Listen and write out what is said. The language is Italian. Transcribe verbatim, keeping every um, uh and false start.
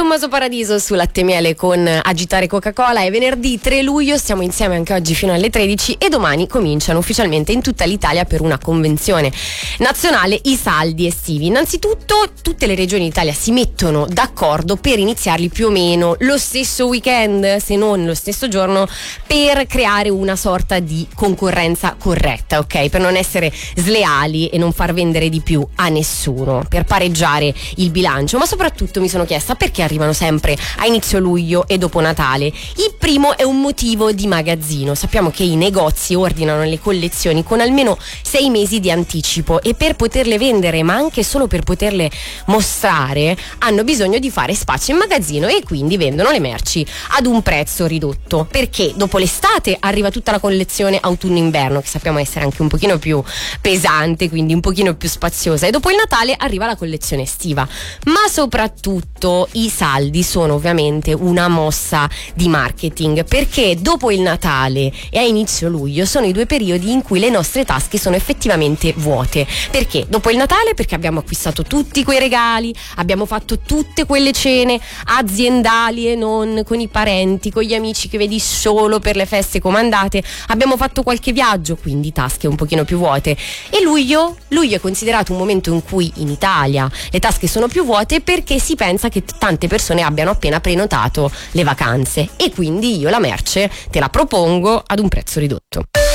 Tommaso Paradiso su Latte e Miele con Agitare Coca-Cola. È venerdì tre luglio, stiamo insieme anche oggi fino alle tredici e domani cominciano ufficialmente in tutta l'Italia per una convenzione nazionale i saldi estivi. Innanzitutto tutte le regioni d'Italia si mettono d'accordo per iniziarli più o meno lo stesso weekend, se non lo stesso giorno, per creare una sorta di concorrenza corretta, ok? Per non essere sleali e non far vendere di più a nessuno, per pareggiare il bilancio. Ma soprattutto mi sono chiesta perché arrivano sempre a inizio luglio e dopo Natale. Il primo è un motivo di magazzino. Sappiamo che i negozi ordinano le collezioni con almeno sei mesi di anticipo e per poterle vendere, ma anche solo per poterle mostrare, hanno bisogno di fare spazio in magazzino e quindi vendono le merci ad un prezzo ridotto, perché dopo l'estate arriva tutta la collezione autunno-inverno, che sappiamo essere anche un pochino più pesante, quindi un pochino più spaziosa, e dopo il Natale arriva la collezione estiva. Ma soprattutto i saldi sono ovviamente una mossa di marketing, perché dopo il Natale e a inizio luglio sono i due periodi in cui le nostre tasche sono effettivamente vuote. Perché? Dopo il Natale perché abbiamo acquistato tutti quei regali, abbiamo fatto tutte quelle cene aziendali e non, con i parenti, con gli amici che vedi solo per le feste comandate, abbiamo fatto qualche viaggio, quindi tasche un pochino più vuote. E luglio? Luglio è considerato un momento in cui in Italia le tasche sono più vuote perché si pensa che tante persone abbiano appena prenotato le vacanze e quindi io la merce te la propongo ad un prezzo ridotto.